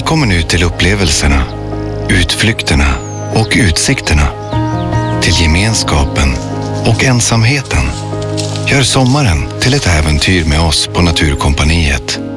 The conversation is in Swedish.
Välkommen ut till upplevelserna, utflykterna och utsikterna. Till gemenskapen och ensamheten. Gör sommaren till ett äventyr med oss på Naturkompaniet.